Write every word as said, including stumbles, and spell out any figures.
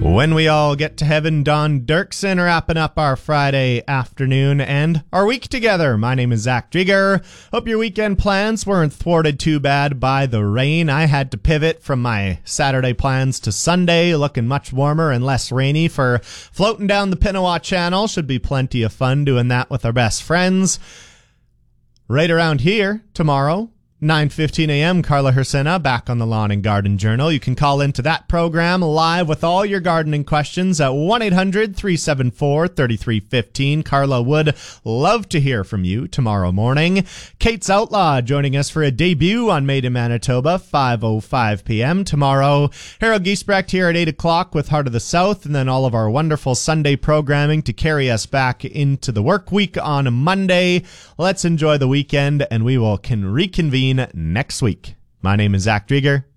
When we all get to heaven, Don Dirksen wrapping up our Friday afternoon and our week together. My name is Zach Drieger. Hope your weekend plans weren't thwarted too bad by the rain. I had to pivot from my Saturday plans to Sunday, looking much warmer and less rainy for floating down the Pinawa Channel. Should be plenty of fun doing that with our best friends. Right around here tomorrow, nine fifteen a.m., Carla Hersina back on the Lawn and Garden Journal. You can call into that program live with all your gardening questions at one eight hundred three seven four three three one five. Carla would love to hear from you tomorrow morning. Kate's Outlaw joining us for a debut on Made in Manitoba, five oh five p.m. tomorrow. Harold Giesbrecht here at eight o'clock with Heart of the South, and then all of our wonderful Sunday programming to carry us back into the work week on Monday. Let's enjoy the weekend, and we will can reconvene next week. My name is Zach Drieger.